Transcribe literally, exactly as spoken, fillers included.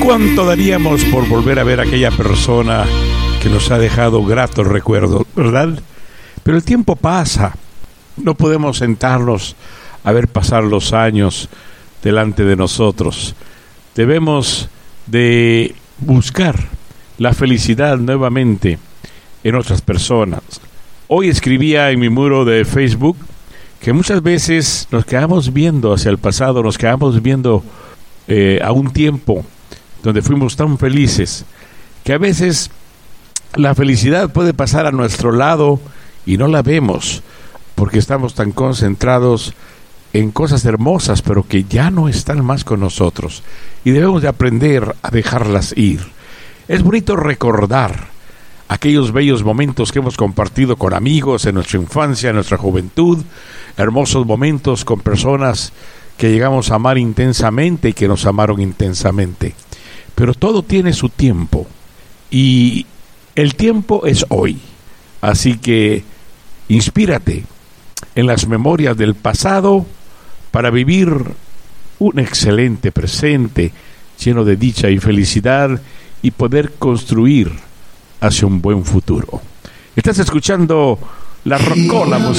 ¿Cuánto daríamos por volver a ver a aquella persona que nos ha dejado gratos recuerdos, verdad? Pero el tiempo pasa. No podemos sentarnos a ver pasar los años delante de nosotros. Debemos de buscar la felicidad nuevamente en otras personas. Hoy escribía en mi muro de Facebook que muchas veces nos quedamos viendo hacia el pasado, nos quedamos viendo eh, a un tiempo donde fuimos tan felices, que a veces la felicidad puede pasar a nuestro lado y no la vemos, porque estamos tan concentrados en cosas hermosas, pero que ya no están más con nosotros, y debemos de aprender a dejarlas ir. Es bonito recordar aquellos bellos momentos que hemos compartido con amigos en nuestra infancia, en nuestra juventud, hermosos momentos con personas que llegamos a amar intensamente y que nos amaron intensamente. Pero todo tiene su tiempo, y el tiempo es hoy. Así que inspírate en las memorias del pasado para vivir un excelente presente lleno de dicha y felicidad y poder construir hacia un buen futuro. Estás escuchando La Rocola Musical.